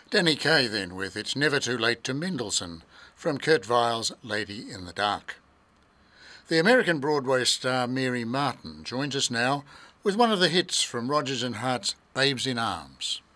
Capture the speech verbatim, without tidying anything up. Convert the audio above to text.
Danny Kaye then with It's Never Too Late to Mendelssohn from Kurt Weill's Lady in the Dark. The American Broadway star Mary Martin joins us now with one of the hits from Rodgers and Hart's Babes in Arms.